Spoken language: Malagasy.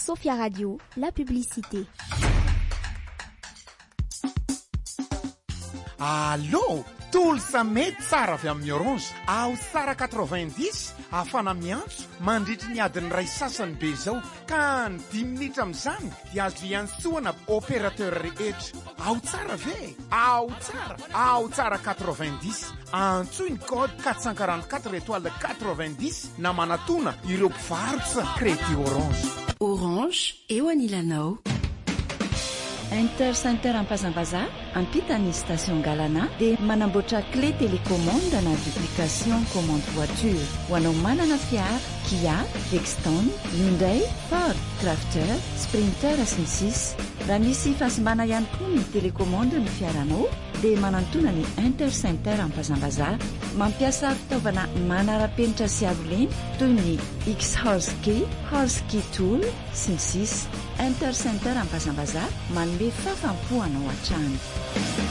Sophia Radio, la publicité. Allô, tolo sa mety tsara avy amin'ny Orange. Ao tsara 90 afana miantso mandritry ny adiny ray sasany be zao ka ny 10 minitra amin'izany dia azo iantsoana opérateur rehetra. Ao tsara ve? Ao tsara 90. Antsoy ny code 444 étoile 90 na manatona ireo mpivarotra crédit Orange. Orange eo anilanao. Intercenter Ampazambaza ampitany station Galana dia manamboatra clé télécommande na duplication commande voiture ho anao manana fiara Kia, Dexton, Hyundai, Ford, Crafter, Sprinter sy ny sisa. Raha misy fasimbana ihany koa ny télécommande ny fiaranao dia manantona ny Intercenter Ampazambaza mampiasa fitaovana manara-penitra sy aroleny toy ny X-Horse-Key, Horse-Key Tool sy ny sisa. Intercenter Ampazambaza manome fafampo anao hatrany.